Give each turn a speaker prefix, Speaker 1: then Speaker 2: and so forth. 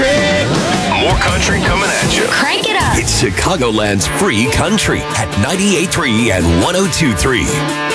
Speaker 1: country.
Speaker 2: More country coming at you.
Speaker 3: Crank it up.
Speaker 4: It's Chicagoland's free country at 98.3 and 102.3.